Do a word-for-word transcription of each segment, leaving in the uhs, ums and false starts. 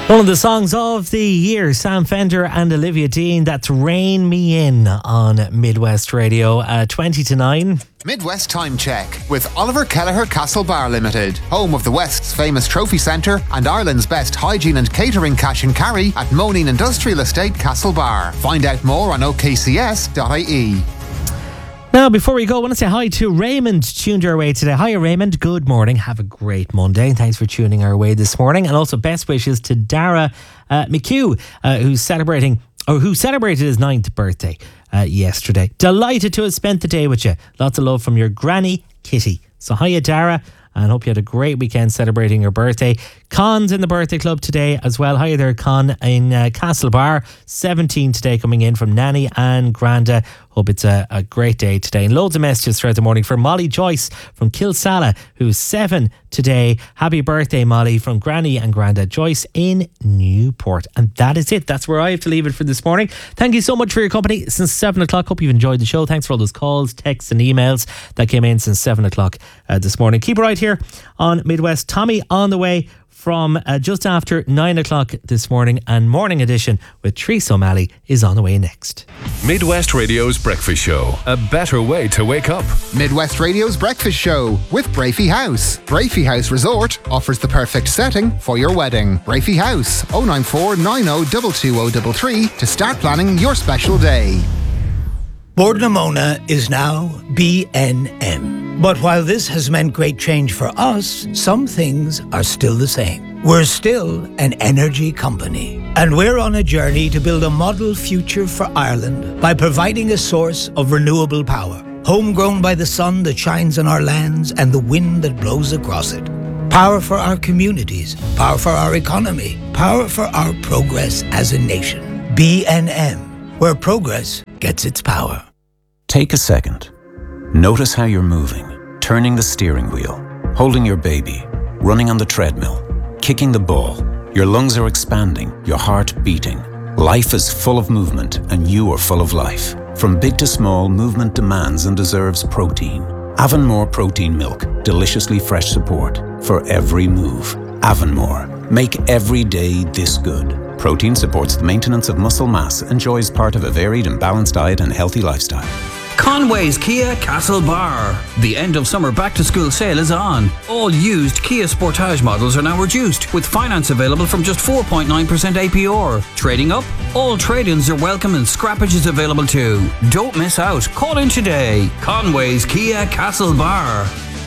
One of the songs of the year, Sam Fender and Olivia Dean, that's Rain Me In on Midwest Radio, uh, twenty to nine. Midwest Time Check with Oliver Kelleher Castle Bar Limited, home of the West's famous trophy centre and Ireland's best hygiene and catering cash and carry at Moneen Industrial Estate Castle Bar. Find out more on o k c s dot i e. Now, before we go, I want to say hi to Raymond, tuned our way today. Hiya, Raymond. Good morning. Have a great Monday. Thanks for tuning our way this morning. And also best wishes to Dara uh, McHugh, uh, who's celebrating, or who celebrated his ninth birthday uh, yesterday. Delighted to have spent the day with you. Lots of love from your granny, Kitty. So hiya, Dara. And hope you had a great weekend celebrating your birthday. Con's in the birthday club today as well. Hi there, Con in uh, Castlebar. seventeen today coming in from Nanny and Granda. Hope it's a, a great day today. And loads of messages throughout the morning from Molly Joyce from Kilsalla, who's seven today. Happy birthday, Molly, from Granny and Granda Joyce in Newport. And that is it. That's where I have to leave it for this morning. Thank you so much for your company since seven o'clock. Hope you've enjoyed the show. Thanks for all those calls, texts and emails that came in since seven o'clock uh, this morning. Keep it right here on Midwest. Tommy on the way from uh, just after nine o'clock this morning, and Morning Edition with Theresa O'Malley is on the way next. Midwest Radio's Breakfast Show, a better way to wake up. Midwest Radio's Breakfast Show with Brafey House. Brafey House Resort offers the perfect setting for your wedding. Brafey House, oh nine four nine oh two two oh three three to start planning your special day. Bord na Móna is now B N M. But while this has meant great change for us, some things are still the same. We're still an energy company. And we're on a journey to build a model future for Ireland by providing a source of renewable power, homegrown by the sun that shines on our lands and the wind that blows across it. Power for our communities, power for our economy, power for our progress as a nation. B N M, where progress gets its power. Take a second. Notice how you're moving, turning the steering wheel, holding your baby, running on the treadmill, kicking the ball. Your lungs are expanding, your heart beating. Life is full of movement, and you are full of life. From big to small, movement demands and deserves protein. Avonmore Protein Milk, deliciously fresh support for every move. Avonmore, make every day this good. Protein supports the maintenance of muscle mass, enjoys part of a varied and balanced diet and healthy lifestyle. Conway's Kia Castle Bar. The end of summer back to school sale is on. All used Kia Sportage models are now reduced, with finance available from just four point nine percent A P R. Trading up? All trade-ins are welcome and scrappage is available too. Don't miss out. Call in today. Conway's Kia Castle Bar.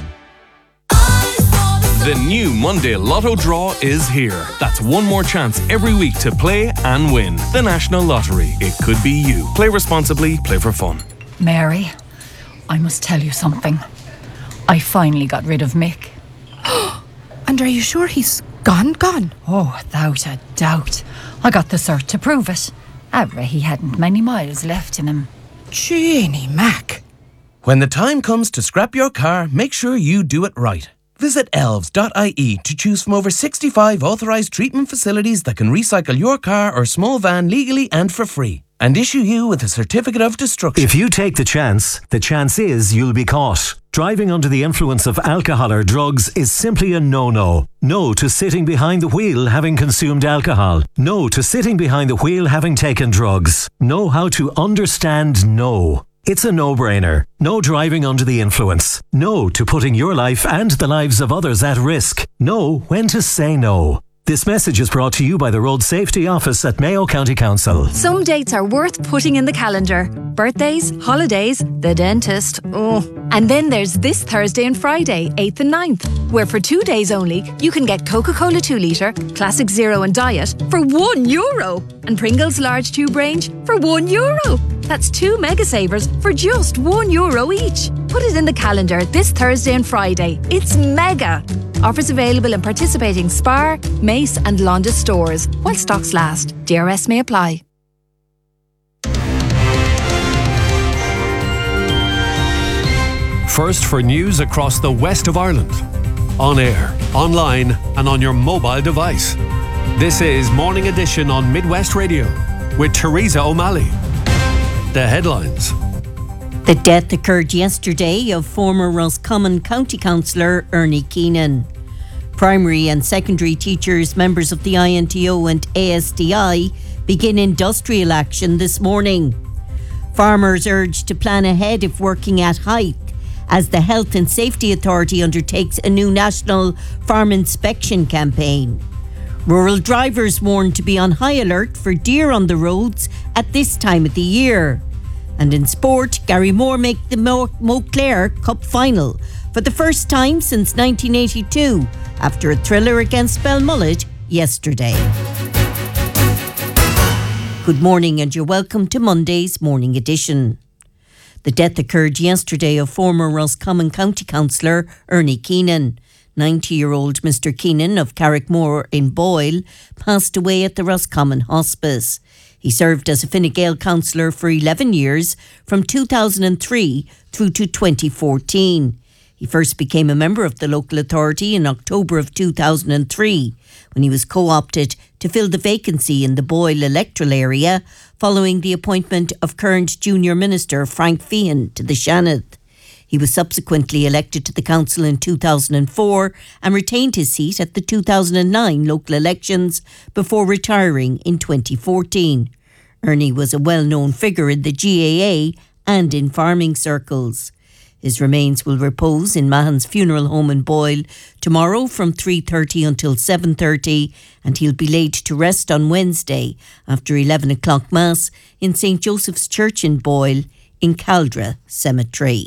The new Monday Lotto draw is here. That's one more chance every week to play and win. The National Lottery. It could be you. Play responsibly, play for fun. Mary, I must tell you something. I finally got rid of Mick. And are you sure he's gone, gone? Oh, without a doubt. I got the cert to prove it. Arra, he hadn't many miles left in him. Jeannie Mac. When the time comes to scrap your car, make sure you do it right. Visit elves dot I E to choose from over sixty-five authorised treatment facilities that can recycle your car or small van legally and for free, and issue you with a certificate of destruction. If you take the chance, the chance is you'll be caught. Driving under the influence of alcohol or drugs is simply a no-no. No to sitting behind the wheel having consumed alcohol. No to sitting behind the wheel having taken drugs. Know how to understand no. It's a no-brainer. No driving under the influence. No to putting your life and the lives of others at risk. Know when to say no. This message is brought to you by the Road Safety Office at Mayo County Council. Some dates are worth putting in the calendar. Birthdays, holidays, the dentist, oh. And then there's this Thursday and Friday, eighth and ninth, where for two days only, you can get Coca-Cola two litre, Classic Zero and Diet for one euro. And Pringles large tube range for one euro. That's two mega savers for just one euro each. Put it in the calendar this Thursday and Friday. It's mega. Offers available in participating Spar, Mace and Londis stores while stocks last. D R S may apply. First for news across the west of Ireland. On air, online and on your mobile device. This is Morning Edition on Midwest Radio with Theresa O'Malley. The headlines. The death occurrid yesterday of former Roscommon County Councillor Ernie Keenan. Primary and secondary teachers, members of the I N T O and A S T I begin industrial action this morning. Farmers urged to plan ahead if working at height as the Health and Safety Authority undertakes a new national farm inspection campaign. Rural drivers warned to be on high alert for deer on the roads at this time of the year. And in sport, Gary Moore make the Mo- Moclair Cup final for the first time since nineteen eighty-two after a thriller against Belmullet yesterday. Good morning and you're welcome to Monday's Morning Edition. The death occurred yesterday of former Roscommon County Councillor Ernie Keenan. ninety-year-old Mister Keenan of Carrickmore in Boyle passed away at the Roscommon Hospice. He served as a Fine Gael councillor for eleven years from two thousand three through to twenty fourteen. He first became a member of the local authority in October of two thousand three when he was co-opted to fill the vacancy in the Boyle electoral area following the appointment of current Junior Minister Frank Feehan to the Seanad. He was subsequently elected to the council in two thousand four and retained his seat at the two thousand nine local elections before retiring in twenty fourteen. Ernie was a well-known figure in the G A A and in farming circles. His remains will repose in Mahon's Funeral Home in Boyle tomorrow from three thirty until seven thirty, and he'll be laid to rest on Wednesday after eleven o'clock Mass in Saint Joseph's Church in Boyle in Caldra Cemetery.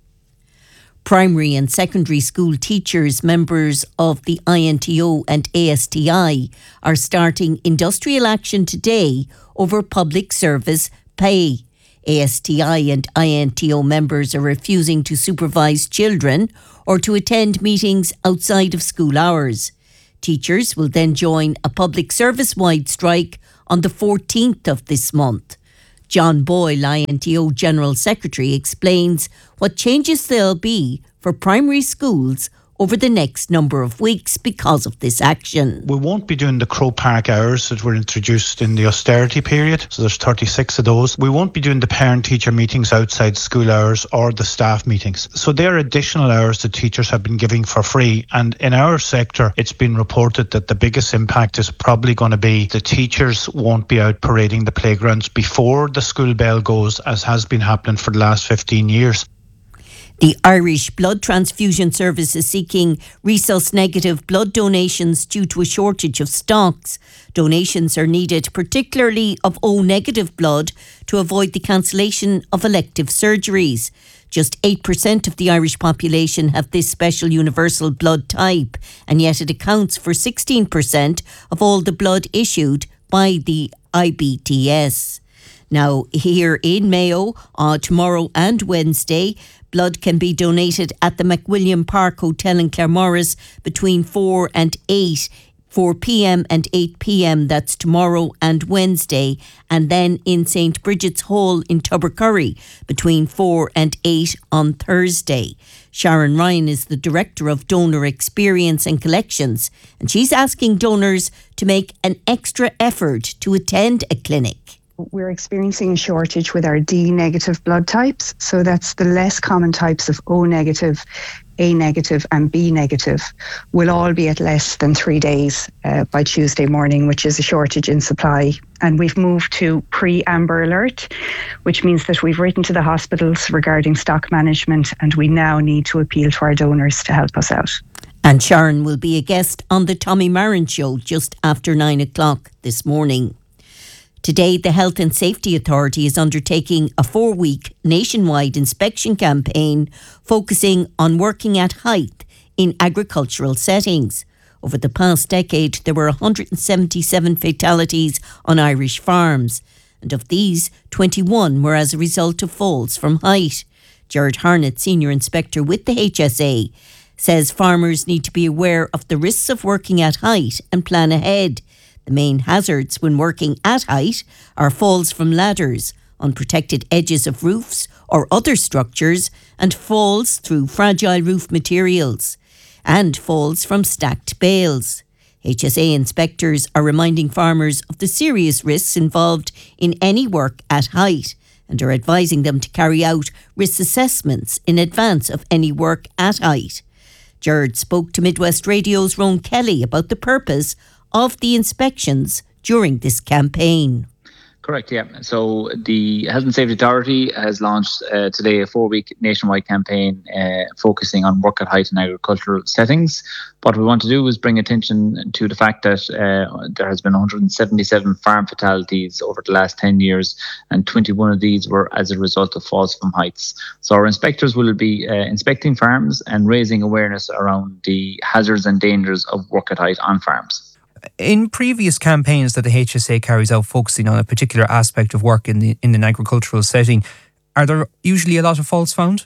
Primary and secondary school teachers, members of the I N T O and A S T I, are starting industrial action today over public service pay. A S T I and I N T O members are refusing to supervise children or to attend meetings outside of school hours. Teachers will then join a public service-wide strike on the fourteenth of this month. John Boyle, I N T O General Secretary, explains what changes there'll be for primary schools over the next number of weeks because of this action. We won't be doing the Crow Park hours that were introduced in the austerity period, so there's thirty-six of those. We won't be doing the parent-teacher meetings outside school hours or the staff meetings. So they're additional hours that teachers have been giving for free, and in our sector it's been reported that the biggest impact is probably going to be the teachers won't be out parading the playgrounds before the school bell goes, as has been happening for the last fifteen years. The Irish Blood Transfusion Service is seeking rhesus negative blood donations due to a shortage of stocks. Donations are needed, particularly of O negative blood, to avoid the cancellation of elective surgeries. Just eight percent of the Irish population have this special universal blood type, and yet it accounts for sixteen percent of all the blood issued by the I B T S. Now, here in Mayo, uh, tomorrow and Wednesday, blood can be donated at the McWilliam Park Hotel in Claremorris between four and eight, four p.m. and eight p.m. That's tomorrow and Wednesday. And then in Saint Bridget's Hall in Tubbercurry between four and eight on Thursday. Sharon Ryan is the Director of Donor Experience and Collections, and she's asking donors to make an extra effort to attend a clinic. We're experiencing a shortage with our D negative blood types. So that's the less common types of O negative, A negative and B negative will all be at less than three days uh, by Tuesday morning, which is a shortage in supply. And we've moved to pre-amber alert, which means that we've written to the hospitals regarding stock management, and we now need to appeal to our donors to help us out. And Sharon will be a guest on the Tommy Marin Show just after nine o'clock this morning. Today, the Health and Safety Authority is undertaking a four-week nationwide inspection campaign focusing on working at height in agricultural settings. Over the past decade, there were one hundred seventy-seven fatalities on Irish farms, and of these, twenty-one were as a result of falls from height. Gerard Harnett, Senior Inspector with the H S A, says farmers need to be aware of the risks of working at height and plan ahead. The main hazards when working at height are falls from ladders, unprotected edges of roofs or other structures, and falls through fragile roof materials, and falls from stacked bales. H S A inspectors are reminding farmers of the serious risks involved in any work at height, and are advising them to carry out risk assessments in advance of any work at height. Gerard spoke to Midwest Radio's Rowan Kelly about the purpose of the inspections during this campaign. Correct, yeah. So the Health and Safety Authority has launched uh, today a four-week nationwide campaign uh, focusing on work at height in agricultural settings. What we want to do is bring attention to the fact that uh, there has been one hundred seventy-seven farm fatalities over the last ten years, and twenty-one of these were as a result of falls from heights. So our inspectors will be uh, inspecting farms and raising awareness around the hazards and dangers of work at height on farms. In previous campaigns that the H S A carries out focusing on a particular aspect of work in the in an agricultural setting, are there usually a lot of faults found?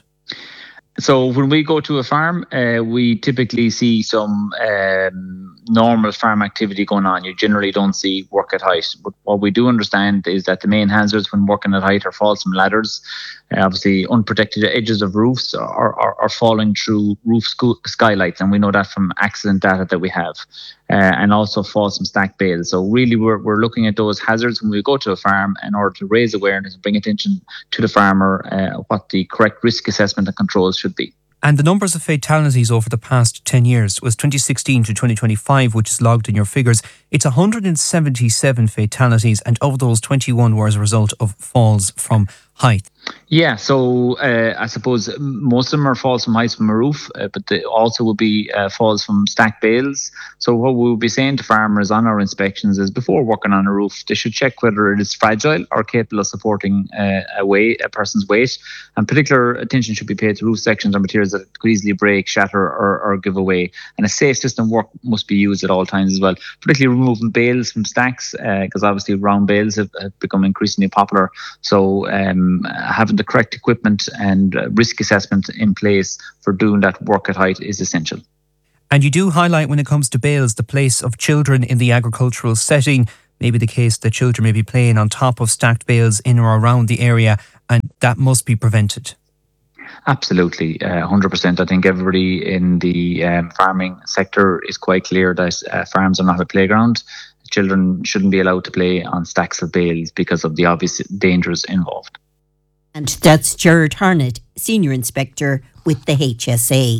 So when we go to a farm, uh, we typically see some um, normal farm activity going on. You generally don't see work at height. But what we do understand is that the main hazards when working at height are falls from ladders, uh, obviously unprotected edges of roofs, are, are, are falling through roof sco- skylights. And we know that from accident data that we have. Uh, and also falls from stacked bales. So really we're, we're looking at those hazards when we go to a farm in order to raise awareness and bring attention to the farmer uh, what the correct risk assessment and controls should be. And the numbers of fatalities over the past ten years was twenty sixteen to twenty twenty-five, which is logged in your figures. It's one hundred seventy-seven fatalities, and of those, twenty-one were as a result of falls from height. Yeah, so uh, I suppose most of them are falls from heights from a roof, uh, but they also will be uh, falls from stacked bales. So what we'll be saying to farmers on our inspections is before working on a roof, they should check whether it is fragile or capable of supporting uh, a, weight, a person's weight. And particular attention should be paid to roof sections or materials that could easily break, shatter or, or give away. And a safe system work must be used at all times as well, particularly removing bales from stacks, because uh, obviously round bales have, have become increasingly popular. So um, having the correct equipment and uh, risk assessment in place for doing that work at height is essential. And you do highlight when it comes to bales the place of children in the agricultural setting. Maybe the case that children may be playing on top of stacked bales in or around the area, and that must be prevented. Absolutely, uh, one hundred percent. I think everybody in the um, farming sector is quite clear that uh, farms are not a playground. Children shouldn't be allowed to play on stacks of bales because of the obvious dangers involved. And that's Gerard Harnett, Senior Inspector with the H S A.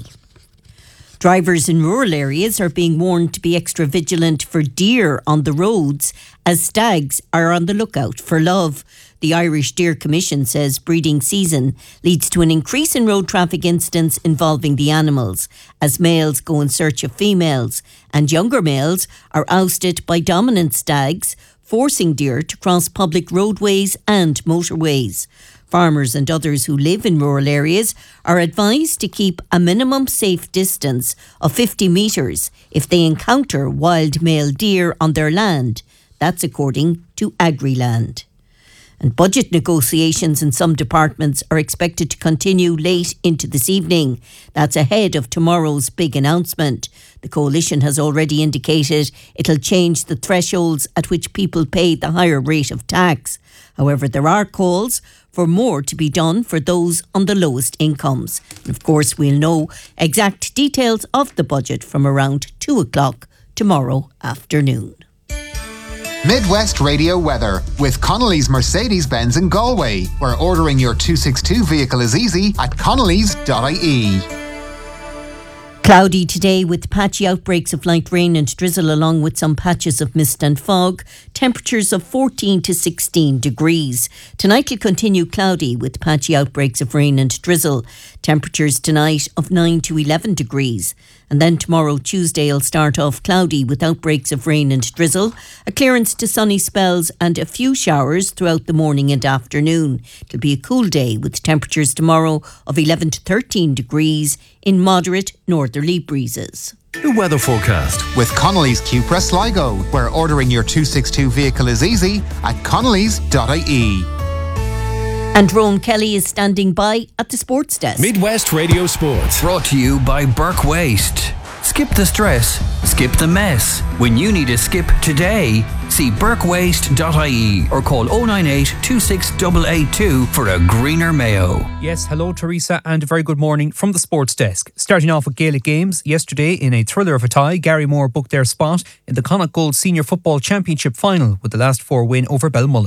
Drivers in rural areas are being warned to be extra vigilant for deer on the roads as stags are on the lookout for love. The Irish Deer Commission says breeding season leads to an increase in road traffic incidents involving the animals as males go in search of females and younger males are ousted by dominant stags, forcing deer to cross public roadways and motorways. Farmers and others who live in rural areas are advised to keep a minimum safe distance of fifty metres if they encounter wild male deer on their land. That's according to Agriland. And budget negotiations in some departments are expected to continue late into this evening. That's ahead of tomorrow's big announcement. The coalition has already indicated it'll change the thresholds at which people pay the higher rate of tax. However, there are calls for more to be done for those on the lowest incomes. And of course, we'll know exact details of the budget from around two o'clock tomorrow afternoon. Midwest Radio weather with Connolly's Mercedes-Benz in Galway, where ordering your two sixty-two vehicle is easy at connellys dot I E. Cloudy today with patchy outbreaks of light rain and drizzle along with some patches of mist and fog. Temperatures of fourteen to sixteen degrees. Tonight will continue cloudy with patchy outbreaks of rain and drizzle. Temperatures tonight of nine to eleven degrees. And then tomorrow, Tuesday, will start off cloudy with outbreaks of rain and drizzle, a clearance to sunny spells and a few showers throughout the morning and afternoon. It'll be a cool day with temperatures tomorrow of eleven to thirteen degrees in moderate northerly breezes. The weather forecast with Connolly's Cupra Sligo, where ordering your two sixty-two vehicle is easy at connellys dot I E. And Rowan Kelly is standing by at the sports desk. Midwest Radio Sports. Brought to you by Burke Waste. Skip the stress, skip the mess. When you need a skip today, see burke waste dot I E or call oh nine eight, two six eight eight two for a greener Mayo. Yes, hello Teresa and a very good morning from the sports desk. Starting off with Gaelic games, yesterday in a thriller of a tie, Gary Moore booked their spot in the Connacht Gold Senior Football Championship final with the last four win over Belmullet.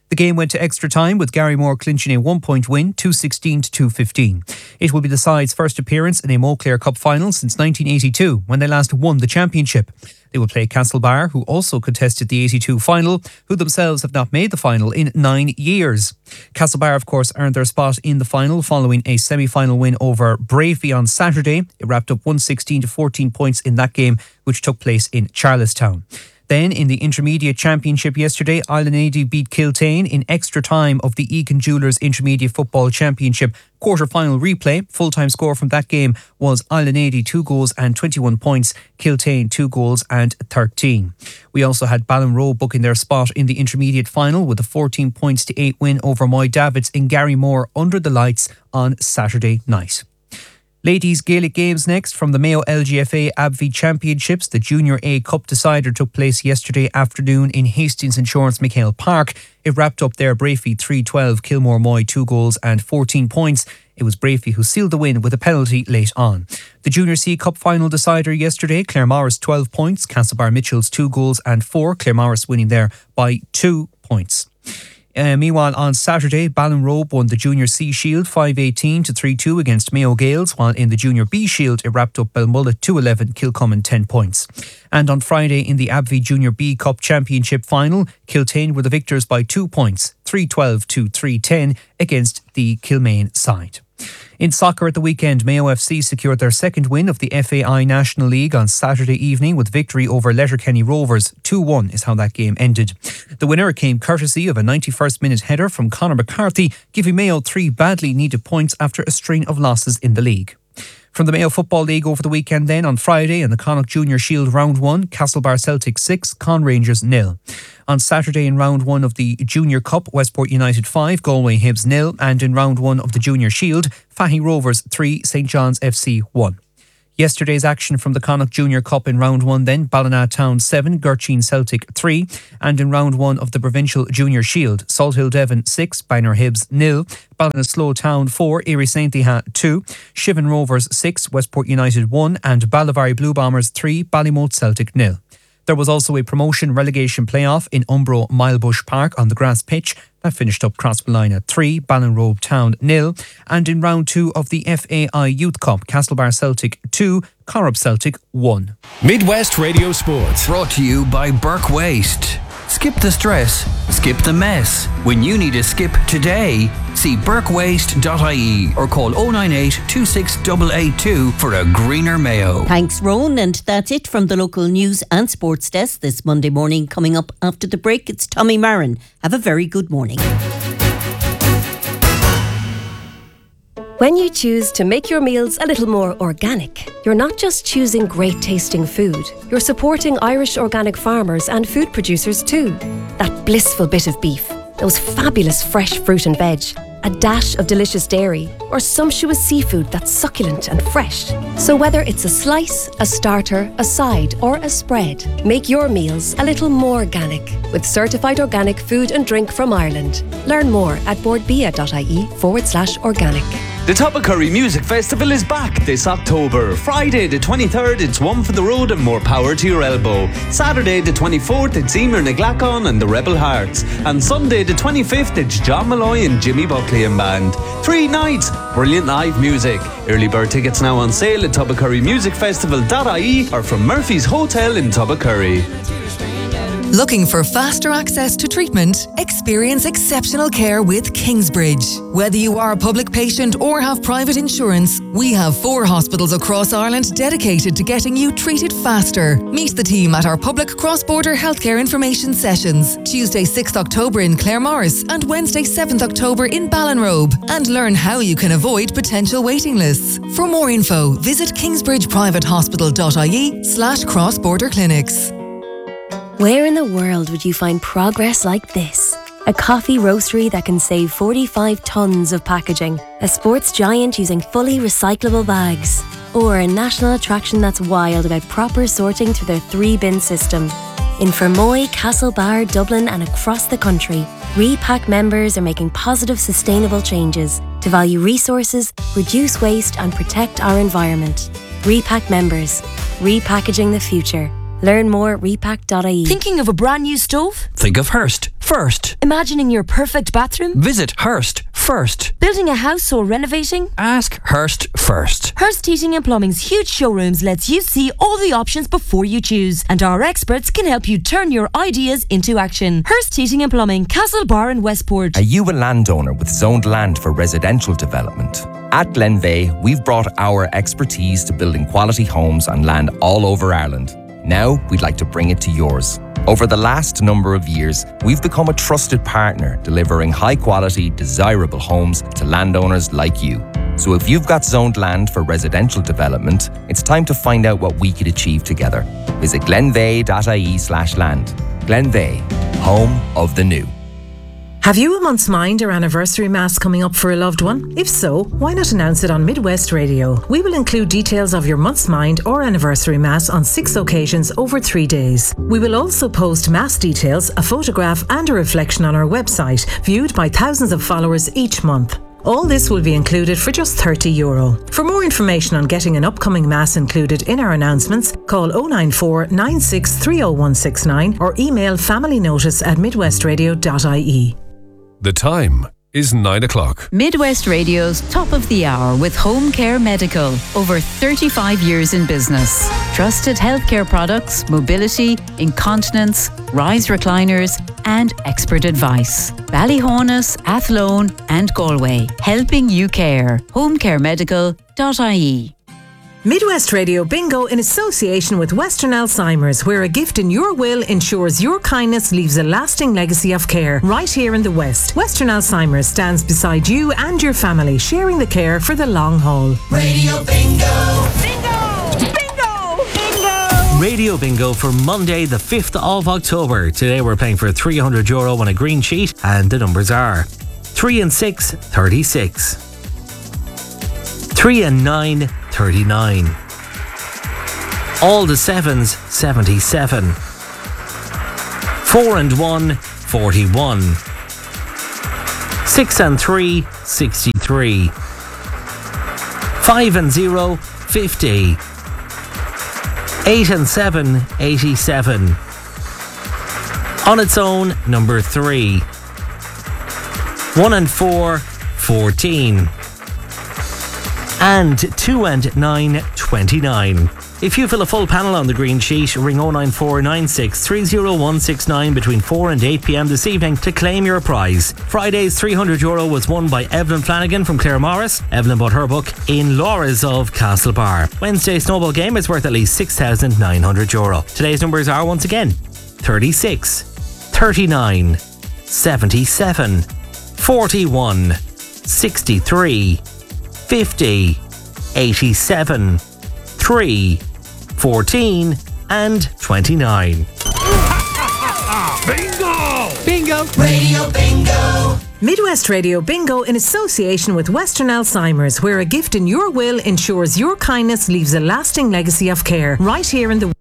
The game went to extra time with Gary Moore clinching a one-point win, two sixteen to two fifteen. It will be the side's first appearance in a Moncler Cup final since nineteen eighty-two, when they last won the championship. They will play Castlebar, who also contested the eighty-two final, who themselves have not made the final in nine years. Castlebar, of course, earned their spot in the final following a semi-final win over Bravey on Saturday. It wrapped up one sixteen to fourteen points in that game, which took place in Charlestown. Then, in the Intermediate Championship yesterday, Islandady beat Kiltane in extra time of the Egan Jewellers Intermediate Football Championship quarter-final replay. Full-time score from that game was Islandady two goals and twenty-one points, Kiltane two goals and thirteen. We also had Ballinrobe booking their spot in the Intermediate Final with a fourteen points to eight win over Moy Davids in Garrymore under the lights on Saturday night. Ladies Gaelic Games next from the Mayo L G F A Abvie Championships. The Junior A Cup decider took place yesterday afternoon in Hastings Insurance McHale Park. It wrapped up there Brafey three twelve, Kilmore Moy two goals and fourteen points. It was Brafey who sealed the win with a penalty late on. The Junior C Cup final decider yesterday, Claremorris twelve points, Castlebar Mitchells two goals and four, Claremorris winning there by two points. Uh, meanwhile, on Saturday, Ballinrobe won the Junior C Shield five eighteen to three two against Mayo Gales, while in the Junior B Shield it wrapped up Belmullet two eleven, Kilcommon ten points. And on Friday in the Abvie Junior B Cup Championship final, Kiltane were the victors by two points, three twelve to three ten against the Kilmaine side. In soccer at the weekend, Mayo F C secured their second win of the F A I National League on Saturday evening with victory over Letterkenny Rovers. two one is how that game ended. The winner came courtesy of a ninety-first minute header from Conor McCarthy, giving Mayo three badly needed points after a string of losses in the league. From the Mayo Football League over the weekend then, on Friday in the Connacht Junior Shield Round one, Castlebar Celtic six, Con Rangers nil. On Saturday in Round one of the Junior Cup, Westport United five, Galway Hibs nil, and in Round one of the Junior Shield, Fahy Rovers three, St John's F C one. Yesterday's action from the Connacht Junior Cup in Round one then, Ballina Town seven, Gurchin Celtic three, and in Round one of the Provincial Junior Shield, Salthill Devon six, Bangor Hibs nil, Ballinasloe Town four, Erie Saint Deha two, Shivan Rovers six, Westport United one, and Ballivary Blue Bombers three, Ballymote Celtic nil. There was also a promotion-relegation playoff in Umbro Milebush Park on the grass pitch. That finished up Crossballina three, Ballinrobe Town nil. And in round two of the F A I Youth Cup, Castlebar Celtic two, Corrup Celtic one. Midwest Radio Sports. Brought to you by Burke Waste. Skip the stress, skip the mess. When you need a skip today, see burke waste dot I E or call oh nine eight, two six eight eight two for a greener Mayo. Thanks, Rowan, and that's it from the local news and sports desk this Monday morning. Coming up after the break, it's Tommy Marin. Have a very good morning. When you choose to make your meals a little more organic, you're not just choosing great tasting food, you're supporting Irish organic farmers and food producers too. That blissful bit of beef, those fabulous fresh fruit and veg, a dash of delicious dairy, or sumptuous seafood that's succulent and fresh. So whether it's a slice, a starter, a side, or a spread, make your meals a little more organic with certified organic food and drink from Ireland. Learn more at boardbia.ie forward slash organic. The Toppacurry Music Festival is back this October. Friday the twenty-third, it's One for the Road and More Power to Your Elbow. Saturday the twenty-fourth, it's Emer Naglacon and the Rebel Hearts. And Sunday the twenty-fifth, it's John Malloy and Jimmy Buckley and Band. Three nights, brilliant live music. Early bird tickets now on sale at toppacurry music festival dot I E or from Murphy's Hotel in Toppacurry. Looking for faster access to treatment? Experience exceptional care with Kingsbridge. Whether you are a public patient or have private insurance, we have four hospitals across Ireland dedicated to getting you treated faster. Meet the team at our public cross-border healthcare information sessions, Tuesday sixth October in Claremorris and Wednesday seventh October in Ballinrobe, and learn how you can avoid potential waiting lists. For more info, visit kingsbridge private hospital dot I E slash cross-border clinics. Where in the world would you find progress like this? A coffee roastery that can save forty-five tonnes of packaging, a sports giant using fully recyclable bags, or a national attraction that's wild about proper sorting through their three-bin system. In Fermoy, Castlebar, Dublin and across the country, Repack members are making positive, sustainable changes to value resources, reduce waste and protect our environment. Repack members, repackaging the future. Learn more at repack dot I E. Thinking of a brand new stove? Think of Hearst first. Imagining your perfect bathroom? Visit Hearst first. Building a house or renovating? Ask Hearst first. Hearst Heating and Plumbing's huge showrooms lets you see all the options before you choose, and our experts can help you turn your ideas into action. Hearst Heating and Plumbing, Castlebar and Westport. Are you a landowner with zoned land for residential development? At Glenveigh, we've brought our expertise to building quality homes on land all over Ireland. Now, we'd like to bring it to yours. Over the last number of years, we've become a trusted partner, delivering high-quality, desirable homes to landowners like you. So if you've got zoned land for residential development, it's time to find out what we could achieve together. Visit glenveigh dot I E slash land. Glenveigh, home of the new. Have you a month's mind or anniversary mass coming up for a loved one? If so, why not announce it on Midwest Radio? We will include details of your month's mind or anniversary mass on six occasions over three days. We will also post mass details, a photograph and a reflection on our website, viewed by thousands of followers each month. All this will be included for just thirty euro. For more information on getting an upcoming mass included in our announcements, call oh nine four, nine six three oh one six nine or email familynotice at midwestradio dot I E. The time is nine o'clock. Midwest Radio's Top of the Hour with Home Care Medical. Over thirty-five years in business. Trusted healthcare products, mobility, incontinence, rise recliners, and expert advice. Ballyhonus, Athlone, and Galway. Helping you care. home care medical dot I E. Midwest Radio Bingo in association with Western Alzheimer's, where a gift in your will ensures your kindness leaves a lasting legacy of care right here in the West. Western Alzheimer's stands beside you and your family, sharing the care for the long haul. Radio Bingo! Bingo! Bingo! Bingo! Radio Bingo for Monday the fifth of October. Today we're playing for three hundred euro on a green sheet, and the numbers are three and six, thirty-six. three and nine, thirty-nine. All the sevens, seventy-seven. four and one, forty-one. six and three, sixty-three. five and zero, fifty. eight and seven, eighty-seven. On its own, number three. one and four, fourteen. And two and nine, twenty-nine. If you fill a full panel on the green sheet, ring oh nine four, nine six three oh one six nine between four and eight p.m. this evening to claim your prize. Friday's three hundred euro was won by Evelyn Flanagan from Clare Morris. Evelyn bought her book In Laura's of Castlebar. Wednesday's snowball game is worth at least six thousand nine hundred euro. Today's numbers are once again thirty-six, thirty-nine, seventy-seven, forty-one, sixty-three, fifty, eighty-seven, three, fourteen, and twenty-nine. Bingo! Bingo! Radio Bingo! Midwest Radio Bingo in association with Western Alzheimer's, where a gift in your will ensures your kindness leaves a lasting legacy of care right here in the